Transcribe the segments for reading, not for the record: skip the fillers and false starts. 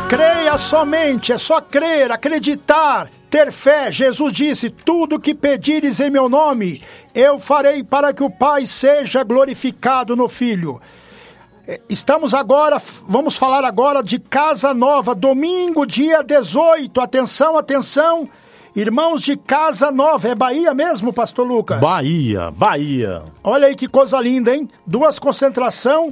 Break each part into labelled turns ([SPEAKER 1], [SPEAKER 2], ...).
[SPEAKER 1] Creia somente, é só crer, acreditar, ter fé. Jesus disse, tudo que pedires em meu nome, eu farei para que o Pai seja glorificado no Filho. Vamos falar agora de Casa Nova, domingo, dia 18. Atenção, atenção, irmãos de Casa Nova. É Bahia mesmo, pastor Lucas?
[SPEAKER 2] Bahia.
[SPEAKER 1] Olha aí que coisa linda, hein? 2 concentrações,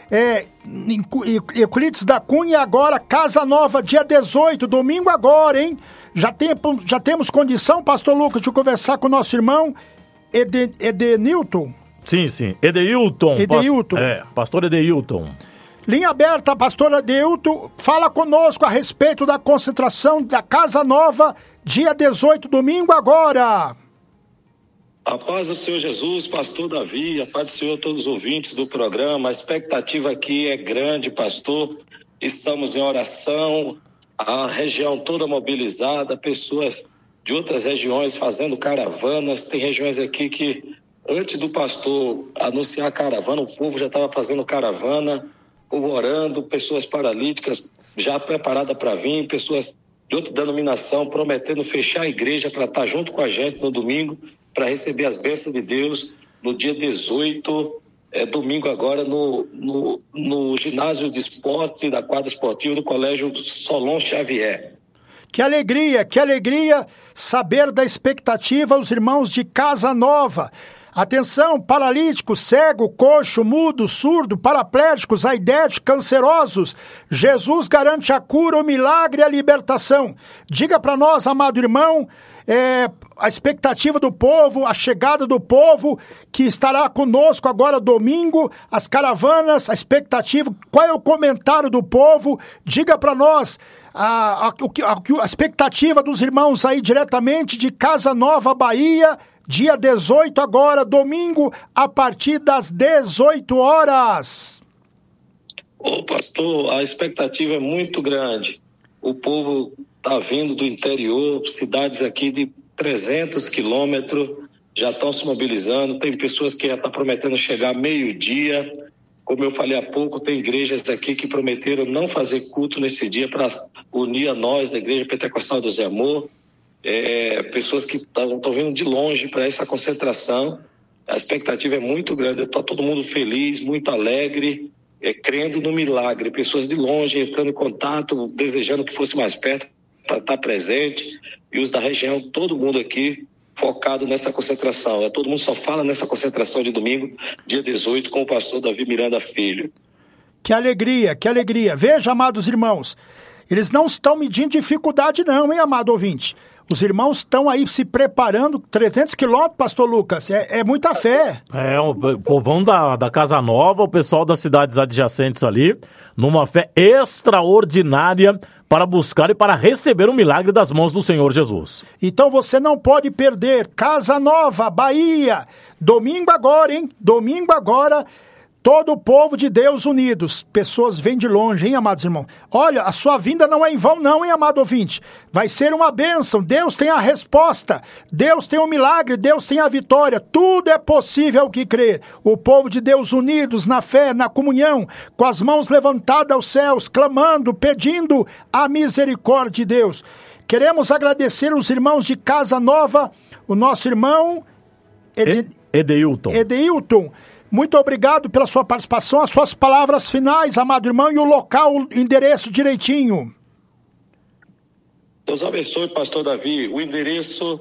[SPEAKER 1] Euclides da Cunha, agora Casa Nova, dia 18, domingo agora, hein? Já temos condição, pastor Lucas, de conversar com o nosso irmão Edenilton.
[SPEAKER 2] Sim, Edeilton. Pastor Edeilton.
[SPEAKER 1] Linha aberta, pastor Edeilton, fala conosco a respeito da concentração da Casa Nova, dia 18, domingo agora.
[SPEAKER 3] A paz do Senhor Jesus, pastor Davi, a paz do Senhor a todos os ouvintes do programa. A expectativa aqui é grande, pastor. Estamos em oração, a região toda mobilizada, pessoas de outras regiões fazendo caravanas. Tem regiões aqui que, antes do pastor anunciar a caravana, o povo já estava fazendo caravana, povo orando, pessoas paralíticas já preparadas para vir, pessoas de outra denominação prometendo fechar a igreja para estar junto com a gente no domingo, para receber as bênçãos de Deus no dia 18, domingo agora, no ginásio de esporte da quadra esportiva do Colégio Solon Xavier.
[SPEAKER 1] Que alegria saber da expectativa os irmãos de Casa Nova. Atenção, paralítico, cego, coxo, mudo, surdo, paraplégicos, aidéticos, cancerosos. Jesus garante a cura, o milagre e a libertação. Diga para nós, amado irmão, a expectativa do povo, a chegada do povo que estará conosco agora domingo, as caravanas, a expectativa, qual é o comentário do povo? Diga para nós a expectativa dos irmãos aí diretamente de Casa Nova, Bahia, dia 18 agora, domingo, a partir das 18 horas.
[SPEAKER 3] Ô pastor, a expectativa é muito grande. O povo está vindo do interior, cidades aqui de 300 quilômetros, já estão se mobilizando. Tem pessoas que já estão prometendo chegar meio-dia. Como eu falei há pouco, tem igrejas aqui que prometeram não fazer culto nesse dia para unir a nós, da Igreja Pentecostal do Zé Amor. Pessoas que estão vindo de longe para essa concentração. A expectativa é muito grande, está todo mundo feliz, muito alegre, crendo no milagre. Pessoas de longe entrando em contato, desejando que fosse mais perto para estar presente, e os da região, todo mundo aqui focado nessa concentração. Todo mundo só fala nessa concentração de domingo, dia 18, com o pastor Davi Miranda Filho.
[SPEAKER 1] Que alegria. Veja, amados irmãos, eles não estão medindo dificuldade não, hein, amado ouvinte? Os irmãos estão aí se preparando, 300 quilômetros, pastor Lucas, é muita fé.
[SPEAKER 2] O povão da Casa Nova, o pessoal das cidades adjacentes ali, numa fé extraordinária para buscar e para receber o milagre das mãos do Senhor Jesus.
[SPEAKER 1] Então você não pode perder, Casa Nova, Bahia, domingo agora, hein? Domingo agora, todo o povo de Deus unidos. Pessoas vêm de longe, hein, amados irmãos? Olha, a sua vinda não é em vão não, hein, amado ouvinte? Vai ser uma bênção. Deus tem a resposta. Deus tem o milagre. Deus tem a vitória. Tudo é possível ao que crer. O povo de Deus unidos na fé, na comunhão, com as mãos levantadas aos céus, clamando, pedindo a misericórdia de Deus. Queremos agradecer os irmãos de Casa Nova, o nosso irmão Edeilton. Muito obrigado pela sua participação, as suas palavras finais, amado irmão, e o local, o endereço direitinho.
[SPEAKER 3] Deus abençoe, pastor Davi. O endereço